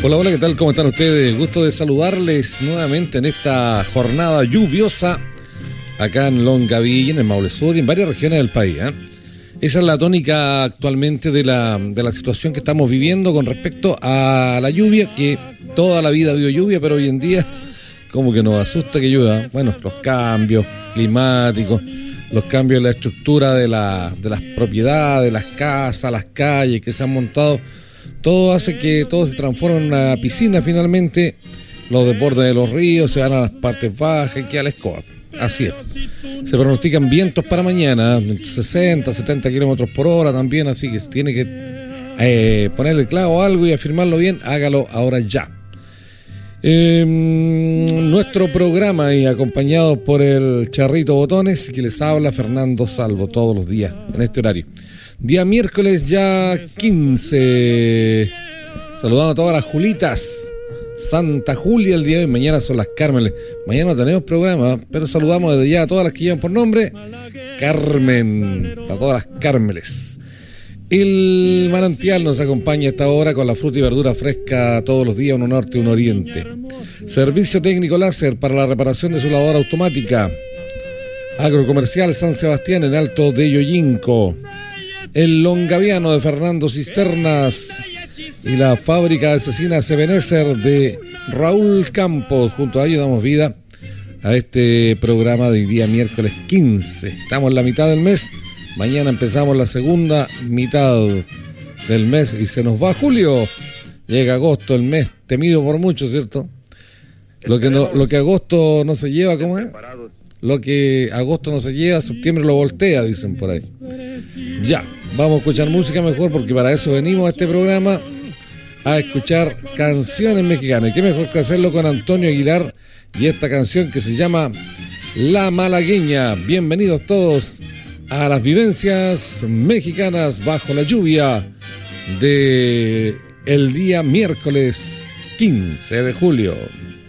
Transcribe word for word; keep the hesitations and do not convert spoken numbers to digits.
Hola, hola, ¿qué tal? ¿Cómo están ustedes? Gusto de saludarles nuevamente en esta jornada lluviosa acá en Longaví, en el Maule Sur y en varias regiones del país, ¿eh? Esa es la tónica actualmente de la, de la situación que estamos viviendo con respecto a la lluvia, que toda la vida ha habido lluvia, pero hoy en día como que nos asusta que llueva. Bueno, los cambios climáticos, los cambios en la estructura de, la, de las propiedades, las casas, las calles que se han montado, todo hace que todo se transforme en una piscina finalmente. Los desbordes de los ríos se van a las partes bajas y queda la escoba. Así es. Se pronostican vientos para mañana, sesenta, setenta kilómetros por hora también, así que si tiene que eh, ponerle clavo a algo y afirmarlo bien, hágalo ahora ya. Eh, nuestro programa y acompañado por el Charrito Botones, que les habla Fernando Salvo todos los días en este horario. Día miércoles ya quince. Saludando a todas las Julitas. Santa Julia el día de hoy, mañana son las Cármenes. Mañana no tenemos programa, pero saludamos desde ya a todas las que llevan por nombre Carmen, para todas las Cármenes. El Manantial nos acompaña a esta hora con la fruta y verdura fresca todos los días, uno norte y uno oriente. Servicio técnico láser para la reparación de su lavadora automática. Agrocomercial San Sebastián en Alto de Yoyinco. El Longaviano de Fernando Cisternas y la fábrica de cecinas Ebenezer de Raúl Campos. Junto a ellos damos vida a este programa de día miércoles quince. Estamos en la mitad del mes. Mañana empezamos la segunda mitad del mes y se nos va julio. Llega agosto, el mes temido por muchos, ¿cierto? Lo que no, lo que agosto no se lleva, ¿cómo es? Lo que agosto no se lleva, septiembre lo voltea, dicen por ahí. Ya, vamos a escuchar música mejor, porque para eso venimos a este programa, a escuchar canciones mexicanas. Y qué mejor que hacerlo con Antonio Aguilar y esta canción que se llama La Malagueña. Bienvenidos todos a las vivencias mexicanas bajo la lluvia de el día miércoles quince de julio.